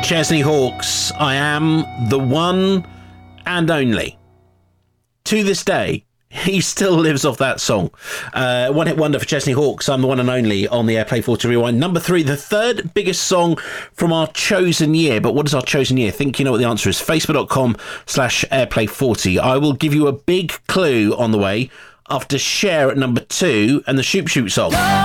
Chesney Hawkes, I am the one and only. To this day, he still lives off that song. One hit wonder for Chesney Hawkes, I'm the one and only on the Airplay 40 Rewind. Number 3, the third biggest song from our chosen year. But what is our chosen year? Think you know what the answer is. Facebook.com/Airplay40. I will give you a big clue on the way after Cher at number 2 and the Shoop Shoot song.